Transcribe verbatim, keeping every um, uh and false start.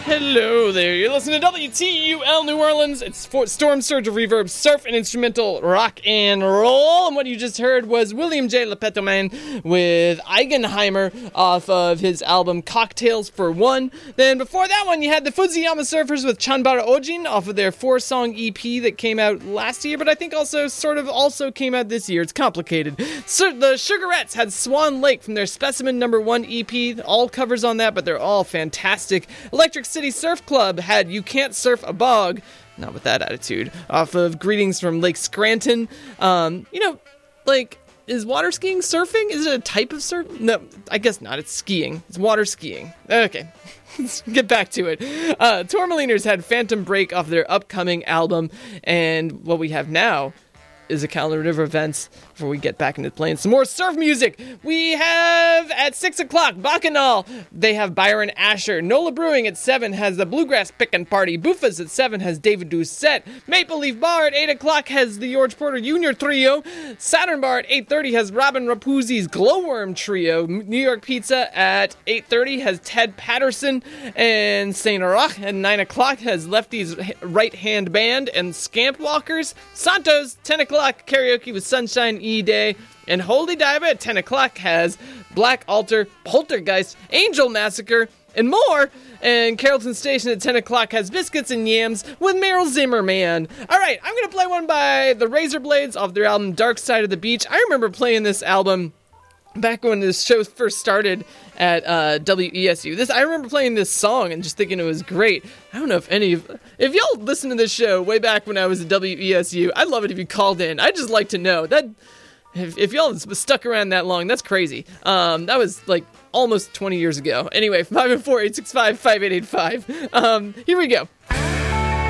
Hello there, you're listening to W T U L New Orleans. It's for Storm Surge of Reverb, surf and instrumental rock and roll. And what you just heard was William J. Lepetoman with Eigenheimer off of his album Cocktails for One. Then before that one, you had the Fuziyama Surfers with Chanbara Ojin off of their four-song E P that came out last year, but I think also sort of also came out this year. It's complicated. So the Sugarettes had Swan Lake from their Specimen Number One E P. All covers on that, but they're all fantastic. Electric City Surf Club had You Can't Surf a Bog, not with that attitude, off of Greetings from Lake Scranton. Um, you know, like, is water skiing surfing? Is it a type of surf? No, I guess not. It's skiing. It's water skiing. Okay, let's get back to it. Uh, Tourmaliners had Phantom Break off their upcoming album, and what we have now is a calendar of events before we get back into playing some more surf music. We have at six o'clock, Bacchanal. They have Byron Asher. Nola Brewing at seven has the Bluegrass Pickin' Party. Bufas at seven has David Doucette. Maple Leaf Bar at eight o'clock has the George Porter Junior Trio. Saturn Bar at eight thirty has Robin Rapuzzi's Glowworm Trio. New York Pizza at eight thirty has Ted Patterson. And Saint Roch at nine o'clock has Lefty's Right Hand Band and Scamp Walkers. Santos, ten o'clock, karaoke with Sunshine E-Day. And Holy Diver at ten o'clock has Black Altar, Poltergeist, Angel Massacre, and more. And Carrollton Station at ten o'clock has Biscuits and Yams with Meryl Zimmerman. Alright, I'm going to play one by the Razorblades off their album Dark Side of the Beach. I remember playing this album back when this show first started at uh, W E S U. This I remember playing this song and just thinking it was great. I don't know if any of... If y'all listen to this show way back when I was at W E S U, I'd love it if you called in. I'd just like to know. that If, if y'all stuck around that long, that's crazy. Um, that was like almost twenty years ago. Anyway, five oh four, eight six five, five eight eight five. Um, here we go.